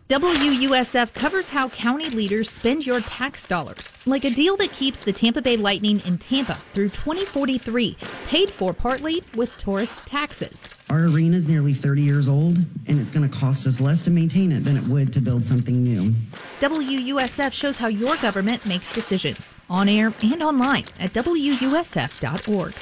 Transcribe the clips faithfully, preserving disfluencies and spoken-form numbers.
W U S F covers how county leaders spend your tax dollars, like a deal that keeps the Tampa Bay Lightning in Tampa through twenty forty-three, paid for partly with tourist taxes. Our arena is nearly thirty years old, and it's going to cost us less to maintain it than it would to build something new. W U S F shows how your government makes decisions, on air and online at W U S F dot org.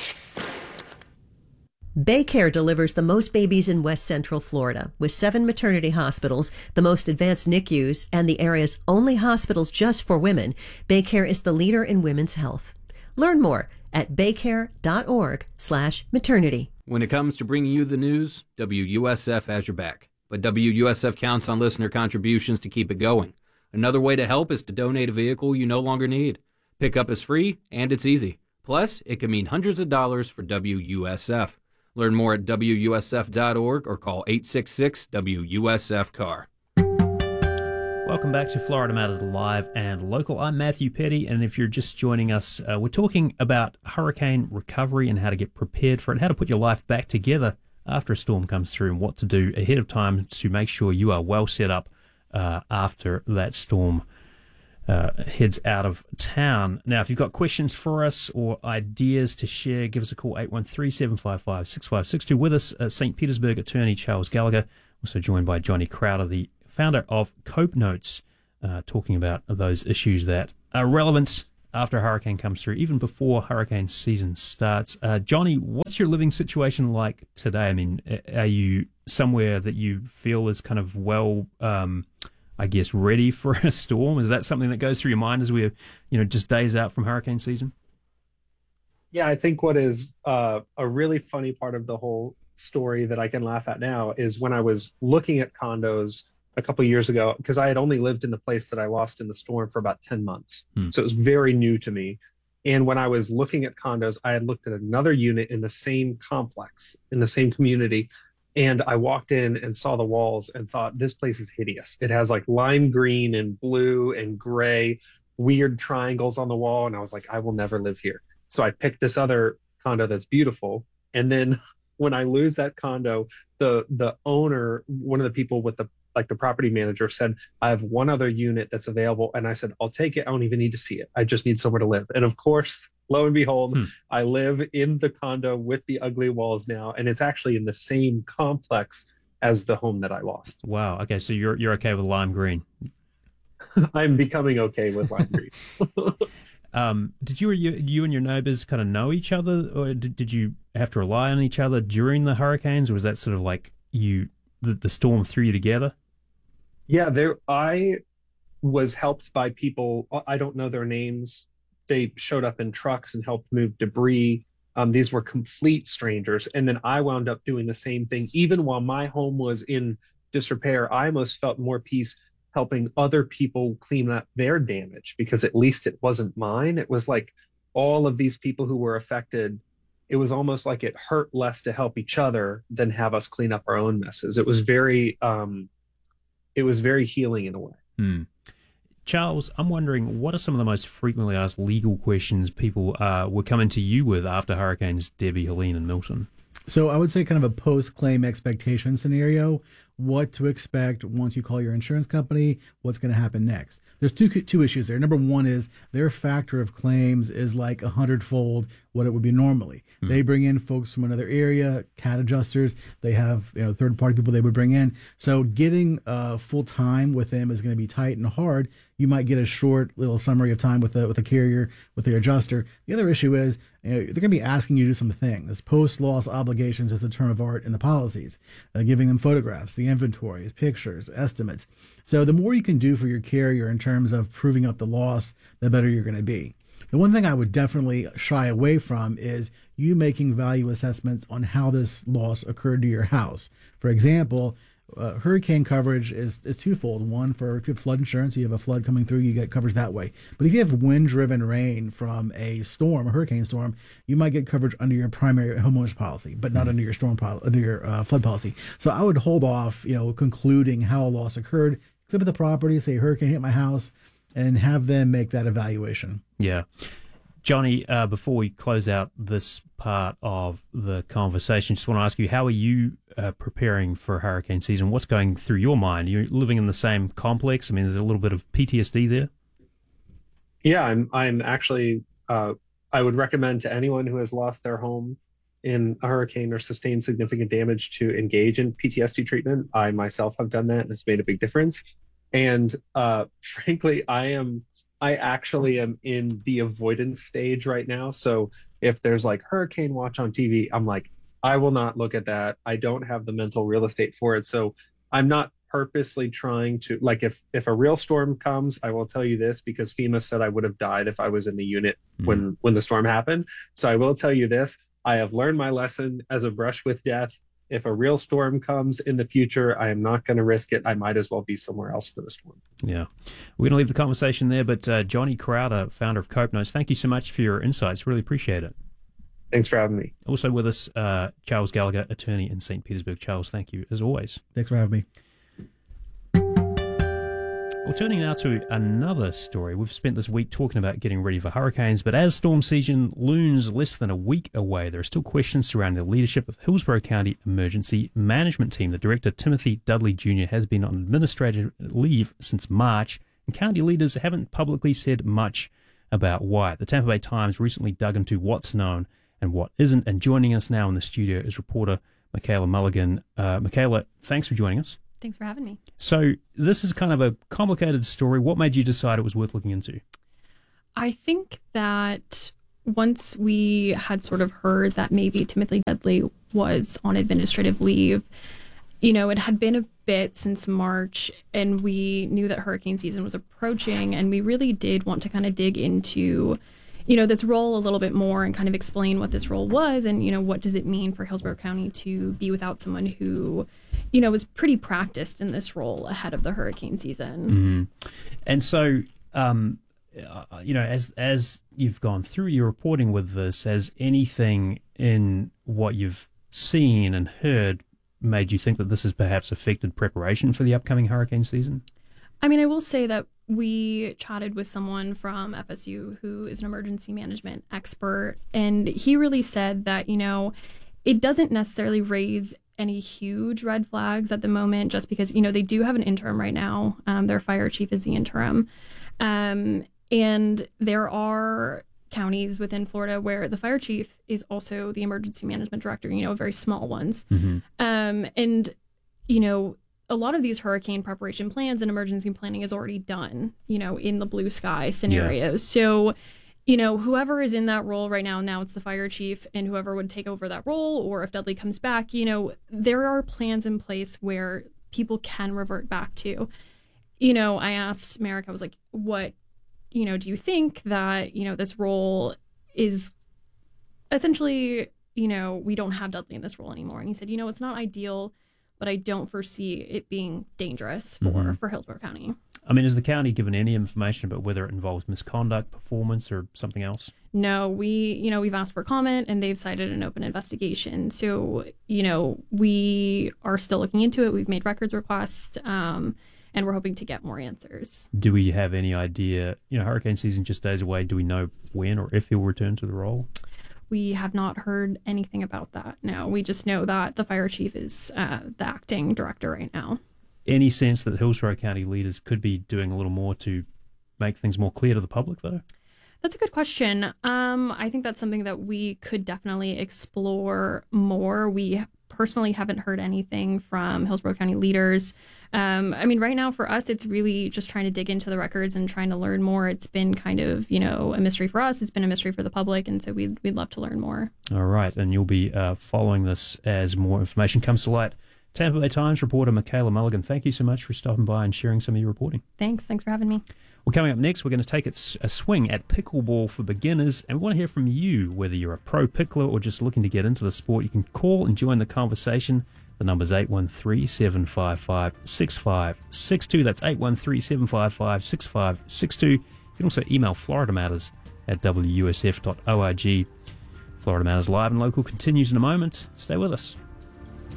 BayCare delivers the most babies in West Central Florida, with seven maternity hospitals, the most advanced N I C Us, and the area's only hospitals just for women. BayCare is the leader in women's health. Learn more at baycare.org slash maternity. When it comes to bringing you the news, W U S F has your back. But W U S F counts on listener contributions to keep it going. Another way to help is to donate a vehicle you no longer need. Pickup is free, and it's easy. Plus, it can mean hundreds of dollars for W U S F. Learn more at W U S F dot org or call eight six six W U S F C A R. Welcome back to Florida Matters Live and Local. I'm Matthew Petty, and if you're just joining us, uh, we're talking about hurricane recovery and how to get prepared for it, how to put your life back together after a storm comes through, and what to do ahead of time to make sure you are well set up uh, after that storm Uh, heads out of town. Now, if you've got questions for us or ideas to share, give us a call, eight one three, seven five five, six five six two. With us, uh, Saint Petersburg attorney Charles Gallagher, also joined by Johnny Crowder, the founder of Cope Notes, uh, talking about those issues that are relevant after a hurricane comes through, even before hurricane season starts. Uh, Johnny, what's your living situation like today? I mean, are you somewhere that you feel is kind of well... Um, I guess, ready for a storm? Is that something that goes through your mind as we're, you know, just days out from hurricane season? Yeah, I think what is uh, a really funny part of the whole story that I can laugh at now is when I was looking at condos a couple of years ago, because I had only lived in the place that I lost in the storm for about ten months. Hmm. So it was very new to me. And when I was looking at condos, I had looked at another unit in the same complex, in the same community. And I walked in and saw the walls and thought, this place is hideous. It has like lime green and blue and gray, weird triangles on the wall. And I was like, I will never live here. So I picked this other condo that's beautiful. And then when I lose that condo, the the owner, one of the people with the like the property manager said, I have one other unit that's available. And I said, I'll take it. I don't even need to see it. I just need somewhere to live. And of course, lo and behold, hmm. I live in the condo with the ugly walls now. And it's actually in the same complex as the home that I lost. Wow. Okay. So you're, you're okay with lime green. I'm becoming okay with lime green. um, did you, you, you and your neighbors kind of know each other, or did, did you have to rely on each other during the hurricanes? Or was that sort of like you, the, the storm threw you together? Yeah, there. I was helped by people. I don't know their names. They showed up in trucks and helped move debris. Um, these were complete strangers. And then I wound up doing the same thing. Even while my home was in disrepair, I almost felt more peace helping other people clean up their damage, because at least it wasn't mine. It was like all of these people who were affected. It was almost like it hurt less to help each other than have us clean up our own messes. It was very... Um, It was very healing in a way. Hmm. Charles, I'm wondering, what are some of the most frequently asked legal questions people uh, were coming to you with after Hurricanes Debbie, Helene, and Milton? So I would say kind of a post-claim expectation scenario, what to expect once you call your insurance company, what's going to happen next. There's two two issues there. Number one is their factor of claims is like a hundredfold what it would be normally. Mm-hmm. They bring in folks from another area, CAT adjusters. They have, you know, third-party people they would bring in. So getting uh, full time with them is going to be tight and hard. You might get a short little summary of time with a with a carrier, with their adjuster. The other issue is, you know, they're going to be asking you to do something. This post-loss obligations is a term of art in the policies, uh, giving them photographs, the inventories, pictures, estimates. So the more you can do for your carrier in terms of proving up the loss, the better you're going to be. The one thing I would definitely shy away from is you making value assessments on how this loss occurred to your house. For example, uh, hurricane coverage is, is twofold. One, for if you have flood insurance, you have a flood coming through, you get coverage that way. But if you have wind-driven rain from a storm, a hurricane storm, you might get coverage under your primary homeowner's policy, but not under your storm pol- under your uh, flood policy. So I would hold off, you know, concluding how a loss occurred, exhibit the property, say hurricane hit my house, and have them make that evaluation. Yeah. Johnny, uh, before we close out this part of the conversation, just want to ask you, how are you uh, preparing for hurricane season? What's going through your mind? You're living in the same complex. I mean, there's a little bit of P T S D there. Yeah, I'm. I'm actually. Uh, I would recommend to anyone who has lost their home in a hurricane or sustained significant damage to engage in P T S D treatment. I myself have done that, and it's made a big difference. And uh, frankly, I am. I actually am in the avoidance stage right now. So if there's like hurricane watch on T V, I'm like, I will not look at that. I don't have the mental real estate for it. So I'm not purposely trying to, like, if if a real storm comes, I will tell you this, because FEMA said I would have died if I was in the unit mm-hmm. when when the storm happened. So I will tell you this, I have learned my lesson as a brush with death. If a real storm comes in the future, I am not going to risk it. I might as well be somewhere else for the storm. Yeah. We're going to leave the conversation there, but uh, Johnny Crowder, founder of Cope Notes, thank you so much for your insights. Really appreciate it. Thanks for having me. Also with us, uh, Charles Gallagher, attorney in Saint Petersburg. Charles, thank you as always. Thanks for having me. Well, turning now to another story. We've spent this week talking about getting ready for hurricanes, but as storm season looms less than a week away, there are still questions surrounding the leadership of Hillsborough County Emergency Management Team. The director, Timothy Dudley Junior, has been on administrative leave since March, and county leaders haven't publicly said much about why. The Tampa Bay Times recently dug into what's known and what isn't, and joining us now in the studio is reporter Michaela Mulligan. Uh, Michaela, thanks for joining us. Thanks for having me. So this is kind of a complicated story. What made you decide it was worth looking into? I think that once we had sort of heard that maybe Timothy Dudley was on administrative leave, you know, it had been a bit since March, and we knew that hurricane season was approaching, and we really did want to kind of dig into, you know, this role a little bit more and kind of explain what this role was and, you know, what does it mean for Hillsborough County to be without someone who, you know, was pretty practiced in this role ahead of the hurricane season. Mm-hmm. And so, um, uh, you know, as as you've gone through your reporting with this, has anything in what you've seen and heard made you think that this has perhaps affected preparation for the upcoming hurricane season? I mean, I will say that we chatted with someone from F S U who is an emergency management expert, and he really said that, you know, it doesn't necessarily raise any huge red flags at the moment, just because, you know, they do have an interim right now. Um, their fire chief is the interim. Um, and there are counties within Florida where the fire chief is also the emergency management director, you know, very small ones. Mm-hmm. Um, and, you know, a lot of these hurricane preparation plans and emergency planning is already done, you know, in the blue sky scenarios. Yeah. So, you know, whoever is in that role right now, now it's the fire chief, and whoever would take over that role, or if Dudley comes back, you know, there are plans in place where people can revert back to. You know, I asked Merrick, I was like, what, you know, do you think that, you know, this role is essentially, you know, we don't have Dudley in this role anymore. And he said, you know, it's not ideal, but I don't foresee it being dangerous for, mm-hmm. for Hillsborough County. I mean, has the county given any information about whether it involves misconduct, performance, or something else? No, we, you know, we've asked for comment, and they've cited an open investigation. So, you know, we are still looking into it. We've made records requests, um, and we're hoping to get more answers. Do we have any idea, you know, hurricane season just days away, do we know when or if he'll return to the role? We have not heard anything about that. No, we just know that the fire chief is uh, the acting director right now. Any sense that Hillsborough County leaders could be doing a little more to make things more clear to the public, though? That's a good question. Um, I think that's something that we could definitely explore more. We personally haven't heard anything from Hillsborough County leaders. Um, I mean, right now for us, it's really just trying to dig into the records and trying to learn more. It's been kind of, you know, a mystery for us. It's been a mystery for the public. And so we'd, we'd love to learn more. All right. And you'll be uh, following this as more information comes to light. Tampa Bay Times reporter Michaela Mulligan, thank you so much for stopping by and sharing some of your reporting. Thanks. Thanks for having me. Well, coming up next, we're going to take a swing at pickleball for beginners, and we want to hear from you, whether you're a pro pickler or just looking to get into the sport. You can call and join the conversation. The number's eight one three, seven five five, six five six two. That's eight one three, seven five five, six five six two. You can also email Florida Matters at w u s f dot org. Florida Matters Live and Local continues in a moment. Stay with us.